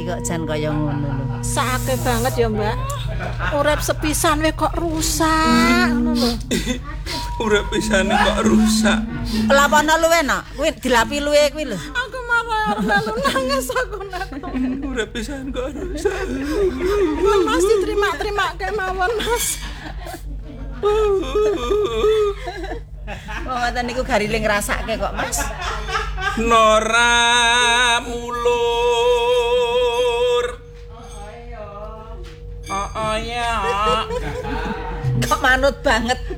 kok jan kaya ngono lho. Sakake banget ya, Mbak. Urip sepisan we kok rusak ngono lho. Urip pisane kok rusak. Lapono luwe no, kuwi dilapi luwe kuwi lho. Aku marah melu nangis aku nek. Urip pisan kok rusak. Mas diterima ke mawon, Mas. Wong ngoten niku garile ngrasake kok, Mas. Nora mulur. Oh ya. Kok manut banget.